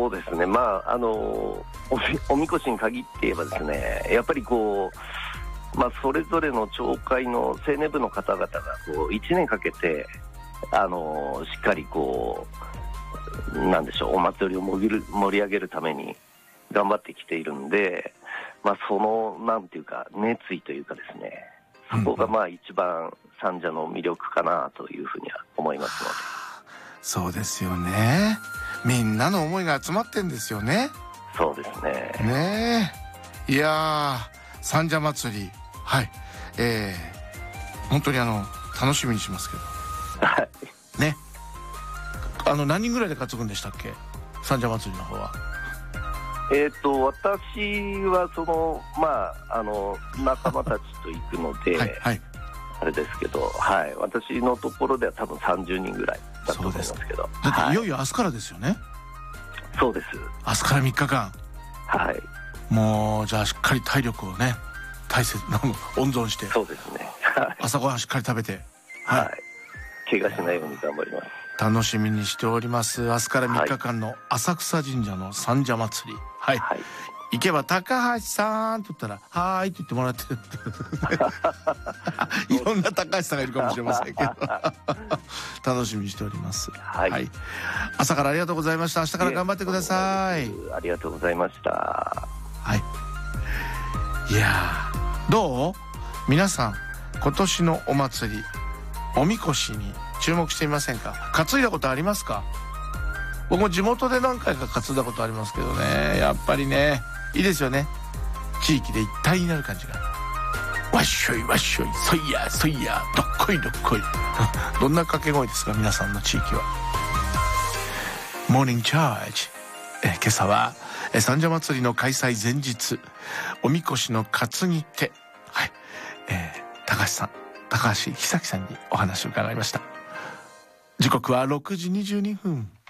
そうですね、おみこしに限って言えばですね、やっぱりそれぞれの町会の青年部の方々が1年かけて、しっかりなんでしょう、お祭りを盛り上げるために頑張ってきているんで、そのなんていうか熱意というかですね、そこが一番三社の魅力かなというふうには思いますので。 そうですよね。みんなの思いが集まってんですよね。 そうですね。 ねえ、いやー、三社祭り、はい、本当に楽しみにしますけど。 はい。 ね。何人ぐらいで担ぐんでしたっけ、三社祭りの方は。 私は仲間たちと行くので、はいはい、あれですけど、はい、私のところでは多分30人ぐらいだと思いますけど。 だっていよいよ明日からですよね。 そうです。 明日から3日間。 はい。 もうじゃあしっかり体力をね、温存して。 そうですね。 朝ごはんしっかり食べて。 はい。怪我しないように頑張ります。 楽しみにしております。明日から3日間の浅草神社の三社祭り。はい。はい、行けば高橋さんと言ったら「はーい」って言ってもらってるいろんな高橋さんがいるかもしれませんけど楽しみにしております。はい、はい、朝からありがとうございました。明日から頑張ってください。 ありがとうございました。はい。いやどう、皆さん今年のお祭りおみこしに注目してみませんか。担いだことありますか。僕も地元で何回か担いだことありますけどね、やっぱりね、いいですよね。地域で一体になる感じが。わっしょいわっしょい、そいやそいや、どっこいどっこいどんな掛け声ですか、皆さんの地域は。モーニングチャージ、今朝は三社祭りの開催前日、おみこしの担ぎ手、はい、高橋久樹さんにお話を伺いました。時刻は6時22分。